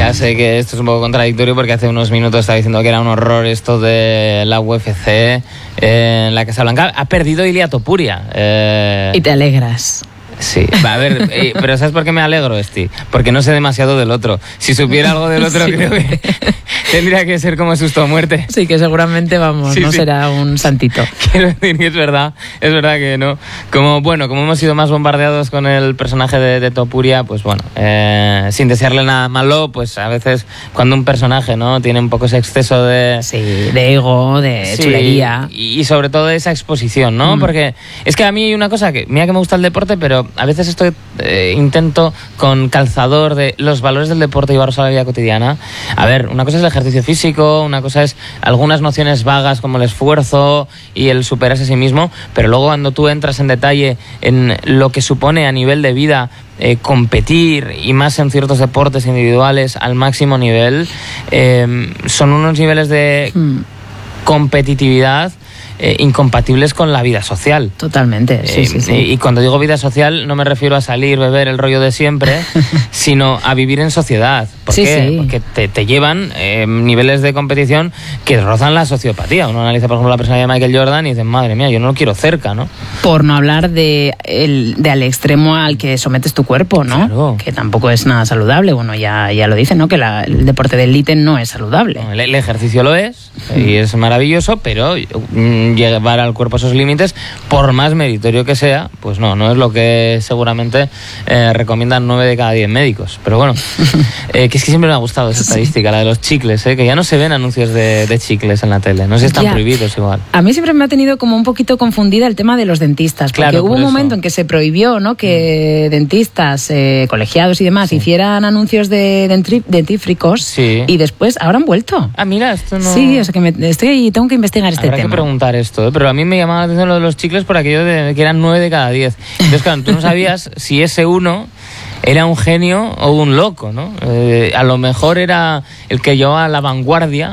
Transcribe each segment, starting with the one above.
Ya sé que esto es un poco contradictorio porque hace unos minutos estaba diciendo que era un horror esto de la UFC en la Casa Blanca. Ha perdido Ilia Topuria. Y te alegras. Sí, a ver, pero ¿sabes por qué me alegro, Esti? Porque no sé demasiado del otro. Si supiera algo del otro, sí, creo que tendría que ser como susto o muerte. Sí, que seguramente, vamos, no será un santito. Quiero decir que es verdad que no. Como hemos sido más bombardeados con el personaje de Topuria, pues bueno, sin desearle nada malo, pues a veces cuando un personaje, ¿no?, tiene un poco ese exceso de... Sí, de ego, de chulería. Y sobre todo esa exposición, ¿no? Porque es que a mí hay una cosa que, mira que me gusta el deporte, pero a veces estoy intento con calzador de los valores del deporte llevarlos a la vida cotidiana. A ver, una cosa es el ejercicio físico, una cosa es algunas nociones vagas como el esfuerzo y el superarse a sí mismo, pero luego cuando tú entras en detalle en lo que supone a nivel de vida competir, y más en ciertos deportes individuales al máximo nivel, son unos niveles de competitividad incompatibles con la vida social. Totalmente, sí. Y cuando digo vida social no me refiero a salir, beber el rollo de siempre, sino a vivir en sociedad. ¿Por qué? Sí. Porque te llevan niveles de competición que rozan la sociopatía. Uno analiza, por ejemplo, la personalidad de Michael Jordan y dice, madre mía, yo no lo quiero cerca, ¿no? Por no hablar de al extremo al que sometes tu cuerpo, ¿no? Claro. Que tampoco es nada saludable. Bueno, ya lo dicen, ¿no? Que el deporte de élite no es saludable. No, el ejercicio lo es, y es maravilloso, pero llevar al cuerpo a esos límites, por más meritorio que sea, pues no es lo que seguramente recomiendan 9 de cada 10 médicos. Pero bueno, que es que siempre me ha gustado esa estadística, la de los chicles, que ya no se ven anuncios de chicles en la tele, no sé si están prohibidos igual. A mí siempre me ha tenido como un poquito confundida el tema de los dentistas, porque claro, hubo un momento en que se prohibió, ¿no?, que dentistas, colegiados y demás hicieran anuncios de dentífricos, y después ahora han vuelto. Ah, mira, esto no... Sí, o sea que tengo que investigar este tema. Habrá que preguntar esto, pero a mí me llamaba la atención lo de los chicles por aquello de que eran 9 de cada 10. Entonces, claro, tú no sabías si ese uno era un genio o un loco, ¿no? A lo mejor era el que llevaba la vanguardia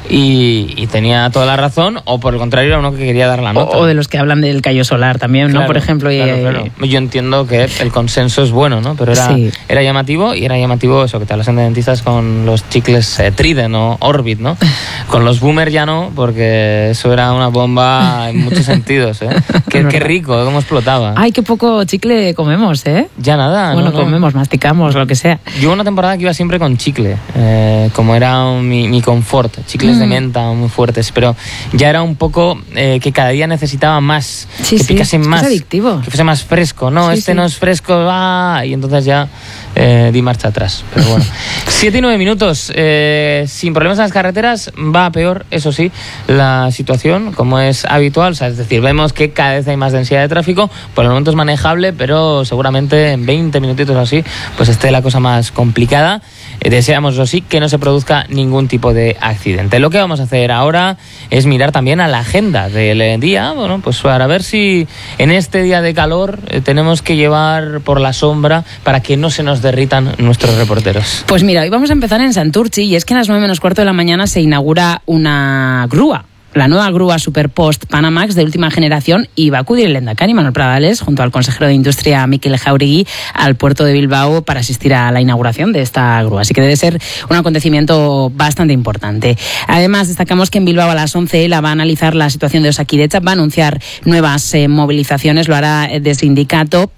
y tenía toda la razón, o por el contrario era uno que quería dar la nota. O de los que hablan del callo solar también, claro, ¿no? Por ejemplo. Claro. Yo entiendo que el consenso es bueno, ¿no? Pero era llamativo, y era llamativo eso, que te hablasen de dentistas con los chicles Trident o Orbit, ¿no? Con los Boomer ya no, porque eso era una bomba en muchos sentidos, ¿eh? Qué rico, cómo explotaba. Ay, qué poco chicle comemos, ¿eh? Ya nada. Bueno, comemos, masticamos, lo que sea. Yo una temporada que iba siempre con chicle, como era mi confort, chicles de menta muy fuertes, pero ya era un poco que cada día necesitaba más, que picasen más, es adictivo, que fuese más fresco, no, no es fresco, y entonces ya di marcha atrás, pero bueno. 7 y 9 minutos, sin problemas en las carreteras, va a peor, eso sí, la situación, como es habitual, o sea, es decir, vemos que cada vez hay más densidad de tráfico, por el momento es manejable, pero seguramente en 20 minutitos así, pues esté la cosa más complicada. Deseamos, eso sí, que no se produzca ningún tipo de accidente. Lo que vamos a hacer ahora es mirar también a la agenda del día, bueno, pues para ver si en este día de calor tenemos que llevar por la sombra para que no se nos derritan nuestros reporteros. Pues mira, hoy vamos a empezar en Santurtzi, y es que a las 9 menos cuarto de la mañana se inaugura una grúa. La nueva grúa Superpost Panamax de última generación, y va a acudir el lehendakari Manuel Pradales junto al consejero de Industria Mikel Jauregui al puerto de Bilbao para asistir a la inauguración de esta grúa. Así que debe ser un acontecimiento bastante importante. Además, destacamos que en Bilbao a las 11 la va a analizar la situación de Osakidetza, va a anunciar nuevas movilizaciones, lo hará de sindicato.